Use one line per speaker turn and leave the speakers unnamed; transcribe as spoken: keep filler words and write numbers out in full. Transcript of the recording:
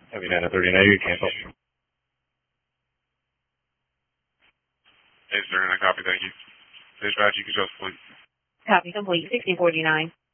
Heavy nine thirty-nine, you cancel.
Hey, sir, I copy, thank you. Dispatch, you can just please.
Copy complete, sixty forty-nine.